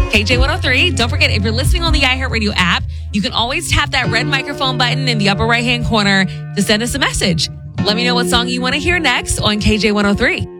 KJ103. Don't forget, if you're listening on the iHeartRadio app, you can always tap that red microphone button in the upper right-hand corner to send us a message. Let me know what song you want to hear next on KJ103.